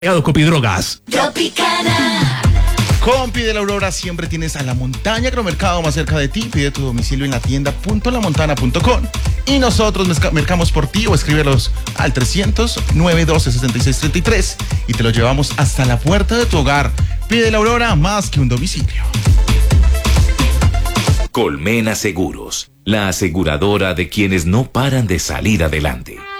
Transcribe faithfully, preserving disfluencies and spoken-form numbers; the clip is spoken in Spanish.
Copidrogas. Tropicana. Compi de la Aurora, siempre tienes a la montaña agromercado más cerca de ti. Pide tu domicilio en la tienda punto la montana punto com y nosotros mercamos por ti, o escríbelos al trescientos, nueve doce, sesenta y seis treinta y tres y te lo llevamos hasta la puerta de tu hogar. Pide la Aurora, más que un domicilio. Colmena Seguros, la aseguradora de quienes no paran de salir adelante.